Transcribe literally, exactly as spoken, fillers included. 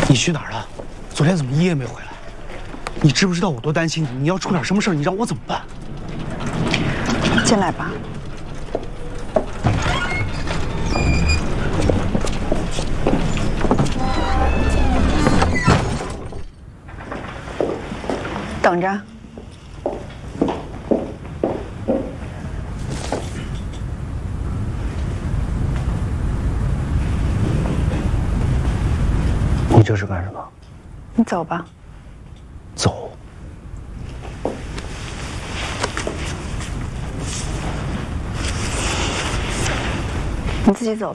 你去哪儿了？昨天怎么一夜没回来？你知不知道我多担心你？你要出点什么事儿，你让我怎么办？ 进来吧。等着。 你这是干什么？ 你走吧。 走。 你自己走。